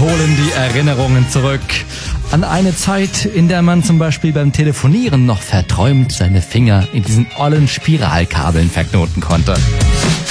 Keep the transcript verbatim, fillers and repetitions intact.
holen die Erinnerungen zurück. An eine Zeit, in der man zum Beispiel beim Telefonieren noch verträumt seine Finger in diesen ollen Spiralkabeln verknoten konnte.